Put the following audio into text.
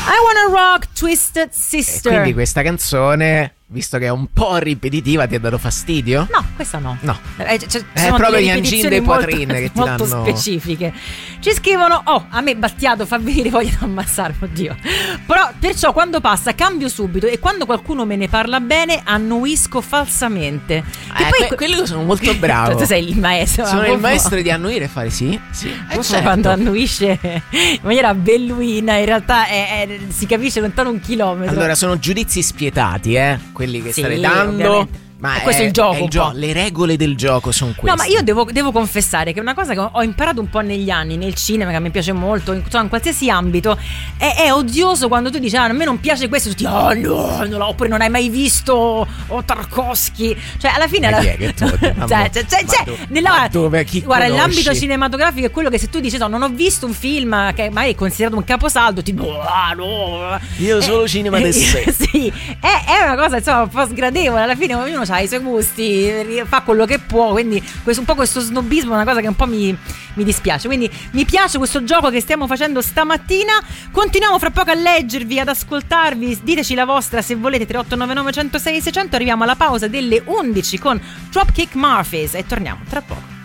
Wanna Rock, Twisted Sister. E quindi questa canzone, visto che è un po' ripetitiva, ti ha dato fastidio? No, questa no. No. Sono proprio delle gli angine ripetizioni dei molto, poitrine che ti molto danno specifiche. Ci scrivono: a me Battiato fa venire voglia di ammazzarmi, oddio. Però perciò quando passa cambio subito, e quando qualcuno me ne parla bene annuisco falsamente. Che poi quello sono molto bravo. Tu sei il maestro. Sono il maestro di annuire e fare sì. Certo. Quando annuisce in maniera belluina, in realtà si capisce lontano 1 chilometro. Allora, sono giudizi spietati, quelli che sì, stai dando. Ovviamente. Ma questo è il gioco. Le regole del gioco sono queste. No, ma io devo confessare che una cosa che ho imparato un po' negli anni, nel cinema, che mi piace molto, in qualsiasi ambito, è odioso quando tu dici: a me non piace questo, tutti no, oppure non hai mai visto Tarkovsky. Cioè, alla fine guarda, l'ambito cinematografico è quello che se tu dici: no, non ho visto un film che mai è considerato un caposaldo, tipo no, io solo cinema del sé. Sì, è una cosa insomma un po' sgradevole. Alla fine ognuno ha i suoi gusti, fa quello che può, quindi un po' questo snobismo è una cosa che un po' mi dispiace. Quindi mi piace questo gioco che stiamo facendo stamattina. Continuiamo fra poco a leggervi, ad ascoltarvi. Diteci la vostra se volete. 3899 106 600. Arriviamo alla pausa delle 11 con Dropkick Murphys e torniamo tra poco.